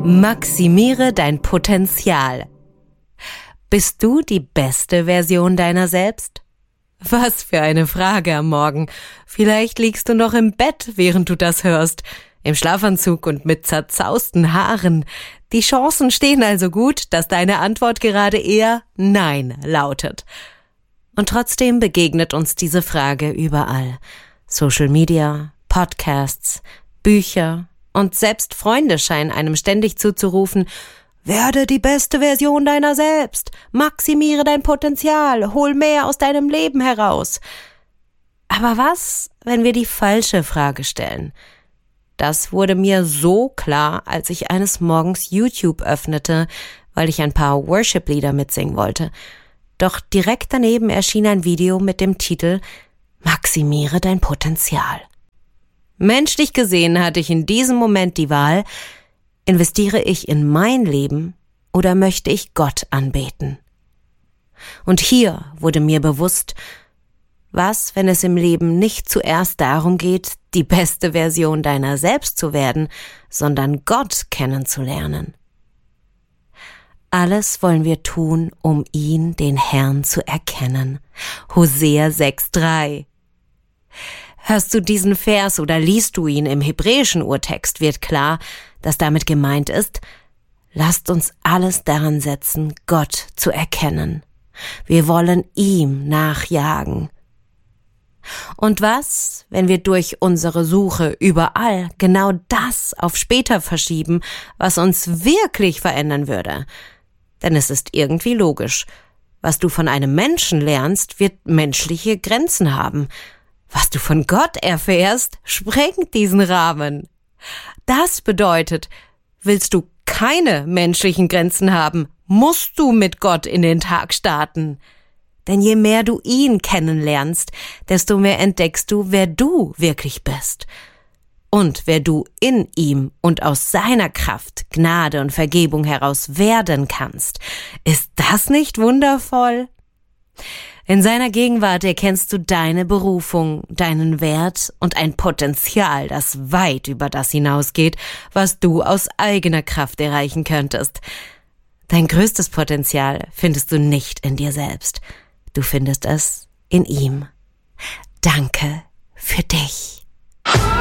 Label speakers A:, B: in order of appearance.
A: Maximiere dein Potenzial. Bist du die beste Version deiner selbst? Was für eine Frage am Morgen. Vielleicht liegst du noch im Bett, während du das hörst, im Schlafanzug und mit zerzausten Haaren. Die Chancen stehen also gut, dass deine Antwort gerade eher Nein lautet. Und trotzdem begegnet uns diese Frage überall. Social Media, Podcasts, Bücher und selbst Freunde scheinen einem ständig zuzurufen: Werde die beste Version deiner selbst, maximiere dein Potenzial, hol mehr aus deinem Leben heraus. Aber was, wenn wir die falsche Frage stellen? Das wurde mir so klar, als ich eines Morgens YouTube öffnete, weil ich ein paar Worship-Lieder mitsingen wollte. Doch direkt daneben erschien ein Video mit dem Titel Maximiere dein Potenzial. Menschlich gesehen hatte ich in diesem Moment die Wahl: Investiere ich in mein Leben oder möchte ich Gott anbeten? Und hier wurde mir bewusst, was, wenn es im Leben nicht zuerst darum geht, die beste Version deiner selbst zu werden, sondern Gott kennenzulernen? Alles wollen wir tun, um ihn, den Herrn, zu erkennen. Hosea 6,3. Hörst du diesen Vers oder liest du ihn im hebräischen Urtext, wird klar, dass damit gemeint ist: Lasst uns alles daran setzen, Gott zu erkennen. Wir wollen ihm nachjagen. Und was, wenn wir durch unsere Suche überall genau das auf später verschieben, was uns wirklich verändern würde? Denn es ist irgendwie logisch. Was du von einem Menschen lernst, wird menschliche Grenzen haben. Was du von Gott erfährst, sprengt diesen Rahmen. Das bedeutet, willst du keine menschlichen Grenzen haben, musst du mit Gott in den Tag starten. Denn je mehr du ihn kennenlernst, desto mehr entdeckst du, wer du wirklich bist. Und wer du in ihm und aus seiner Kraft, Gnade und Vergebung heraus werden kannst. Ist das nicht wundervoll? In seiner Gegenwart erkennst du deine Berufung, deinen Wert und ein Potenzial, das weit über das hinausgeht, was du aus eigener Kraft erreichen könntest. Dein größtes Potenzial findest du nicht in dir selbst. Du findest es in ihm. Danke für dich.